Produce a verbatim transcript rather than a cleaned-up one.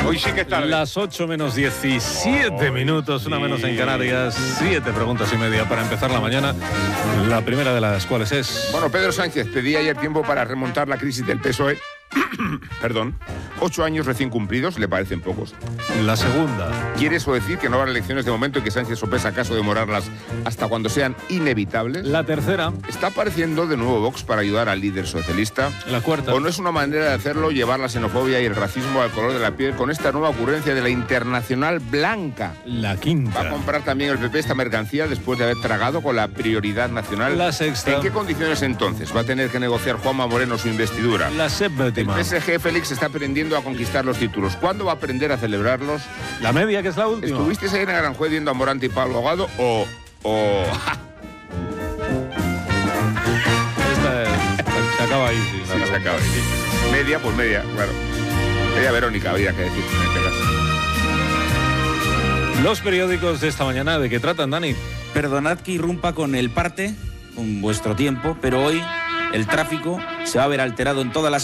Hoy sí que es tarde. Las ocho menos diecisiete oh, minutos, una sí. menos en Canarias. Siete preguntas y media para empezar la mañana. La primera de las cuales es... Bueno, Pedro Sánchez pedía ayer tiempo para remontar la crisis del P S O E. Perdón. Ocho años recién cumplidos le parecen pocos. La segunda. ¿Quiere eso decir que no habrá elecciones de momento y que Sánchez sopesa acaso demorarlas hasta cuando sean inevitables? La tercera. ¿Está apareciendo de nuevo Vox para ayudar al líder socialista? La cuarta. ¿O no es una manera de hacerlo llevar la xenofobia y el racismo al color de la piel con esta nueva ocurrencia de la Internacional Blanca? La quinta. ¿Va a comprar también el P P esta mercancía después de haber tragado con la prioridad nacional? La sexta. ¿En qué condiciones entonces va a tener que negociar Juanma Moreno su investidura? La El séptima. P S G, Félix, está aprendiendo a conquistar los títulos. ¿Cuándo va a aprender a celebrarlos? La media, que es la última. ¿Estuvisteis ahí en Aranjuez viendo a Morante y Pablo Ahogado o... o... Esta es- se acaba ahí, sí. Sí, se acaba ahí. Media, pues media, claro. Media Verónica, habría que decir en este caso. Los periódicos de esta mañana, ¿de qué tratan, Dani? Perdonad que irrumpa con el parte, con vuestro tiempo, pero hoy el tráfico se va a ver alterado en todas las